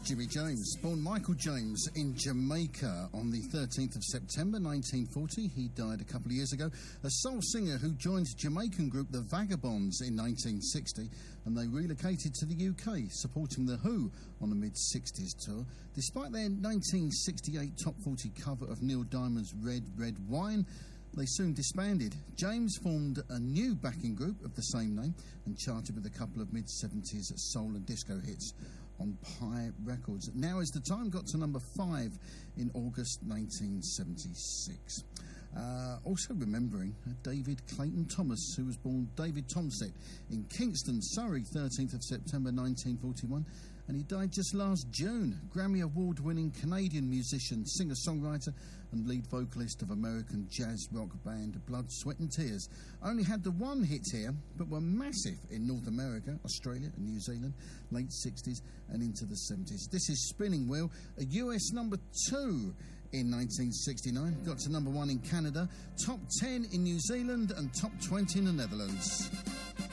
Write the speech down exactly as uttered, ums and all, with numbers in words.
Jimmy James, born Michael James in Jamaica on the thirteenth of September nineteen forty. He died a couple of years ago. A soul singer who joined Jamaican group The Vagabonds in nineteen sixty, and they relocated to the U K, supporting The Who on a mid-sixties tour. Despite their nineteen sixty-eight top forty cover of Neil Diamond's Red, Red Wine, they soon disbanded. James formed a new backing group of the same name and charted with a couple of mid-seventies soul and disco hits on Pye Records. Now Is the Time got to number five in August nineteen seventy-six. Uh, also remembering David Clayton Thomas, who was born David Tomset in Kingston, Surrey, thirteenth of September nineteen forty-one, and he died just last June. Grammy Award-winning Canadian musician, singer-songwriter and lead vocalist of American jazz rock band Blood, Sweat and Tears. Only had the one hit here, but were massive in North America, Australia and New Zealand, late sixties and into the seventies. This is Spinning Wheel, a U S number two in nineteen sixty-nine, got to number one in Canada, top ten in New Zealand and top twenty in the Netherlands.